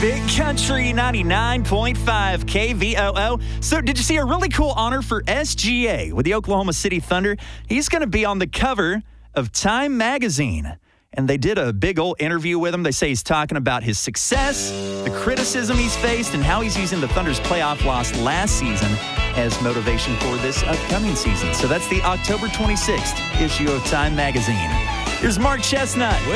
Big Country 99.5 KVOO. So did you see a really cool honor for SGA with the Oklahoma City Thunder? He's going to be on the cover of Time Magazine. And they did a big old interview with him. They say he's talking about his success, the criticism he's faced, and how he's using the Thunder's playoff loss last season as motivation for this upcoming season. So that's the October 26th issue of Time Magazine. Here's Mark Chestnut.